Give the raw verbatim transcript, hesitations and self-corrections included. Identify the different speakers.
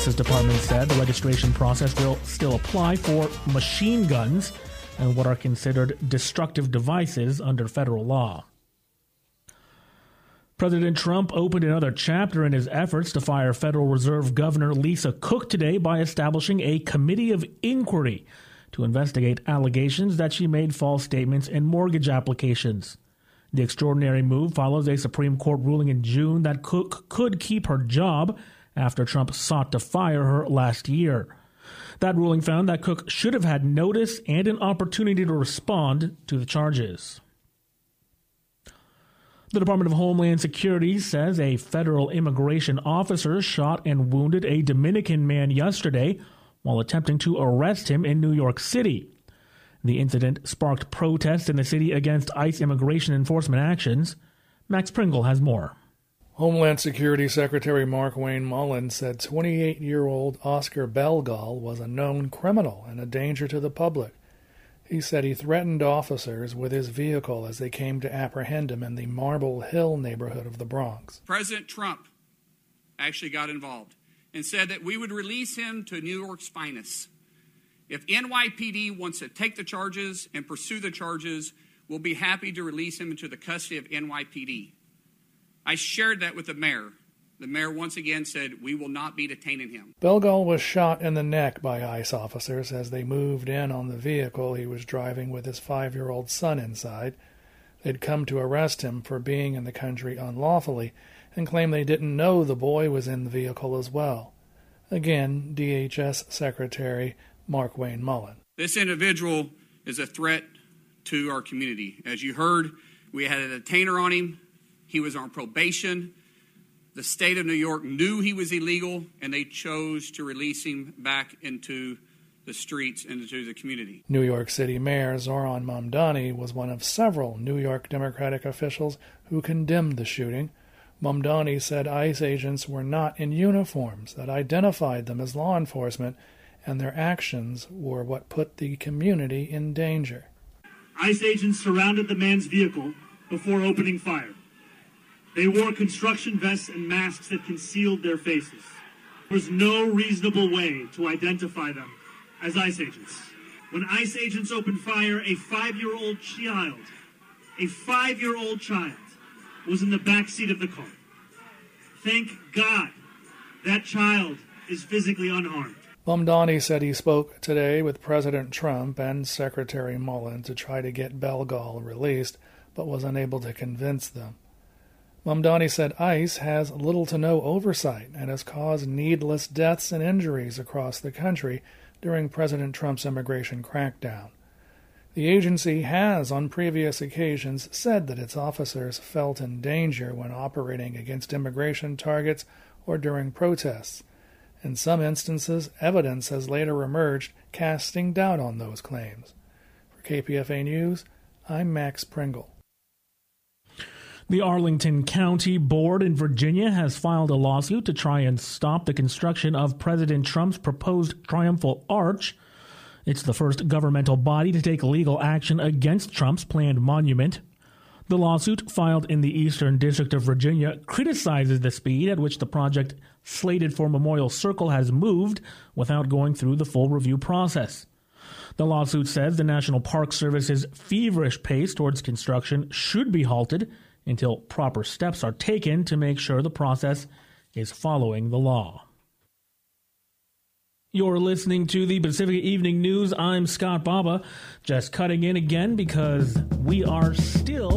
Speaker 1: Justice Department said the registration process will still apply for machine guns and what are considered destructive devices under federal law. President Trump opened another chapter in his efforts to fire Federal Reserve Governor Lisa Cook today by establishing a committee of inquiry to investigate allegations that she made false statements in mortgage applications. The extraordinary move follows a Supreme Court ruling in June that Cook could keep her job after Trump sought to fire her last year. That ruling found that Cook should have had notice and an opportunity to respond to the charges. The Department of Homeland Security says a federal immigration officer shot and wounded a Dominican man yesterday while attempting to arrest him in New York City. The incident sparked protests in the city against ICE immigration enforcement actions. Max Pringle has more.
Speaker 2: Homeland Security Secretary Markwayne Mullin said twenty-eight-year-old Oscar Belgal was a known criminal and a danger to the public. He said he threatened officers with his vehicle as they came to apprehend him in the Marble Hill neighborhood of the Bronx.
Speaker 3: President Trump actually got involved and said that we would release him to New York's finest. If N Y P D wants to take the charges and pursue the charges, we'll be happy to release him into the custody of N Y P D. I shared that with the mayor. The mayor once again said, we will not be detaining him.
Speaker 2: Belgal was shot in the neck by ICE officers as they moved in on the vehicle he was driving with his five-year-old son inside. They'd come to arrest him for being in the country unlawfully and claim they didn't know the boy was in the vehicle as well. Again, D H S Secretary Markwayne Mullin.
Speaker 3: This individual is a threat to our community. As you heard, we had a detainer on him. He was on probation. The state of New York knew he was illegal, and they chose to release him back into the streets and into the community.
Speaker 2: New York City Mayor Zohran Mamdani was one of several New York Democratic officials who condemned the shooting. Mamdani said ICE agents were not in uniforms that identified them as law enforcement, and their actions were what put the community in danger.
Speaker 4: ICE agents surrounded the man's vehicle before opening fire. They wore construction vests and masks that concealed their faces. There was no reasonable way to identify them as ICE agents. When ICE agents opened fire, a five-year-old child, a five-year-old child, was in the back seat of the car. Thank God that child is physically unharmed.
Speaker 2: Mamdani said he spoke today with President Trump and Secretary Mullin to try to get Belgal released, but was unable to convince them. Mamdani said ICE has little to no oversight and has caused needless deaths and injuries across the country during President Trump's immigration crackdown. The agency has, on previous occasions, said that its officers felt in danger when operating against immigration targets or during protests. In some instances, evidence has later emerged casting doubt on those claims. For K P F A News, I'm Max Pringle.
Speaker 1: The Arlington County Board in Virginia has filed a lawsuit to try and stop the construction of President Trump's proposed Triumphal Arch. It's the first governmental body to take legal action against Trump's planned monument. The lawsuit, filed in the Eastern District of Virginia, criticizes the speed at which the project slated for Memorial Circle has moved without going through the full review process. The lawsuit says the National Park Service's feverish pace towards construction should be halted until proper steps are taken to make sure the process is following the law. You're listening to the Pacific Evening News. I'm Scott Baba, just cutting in again because we are still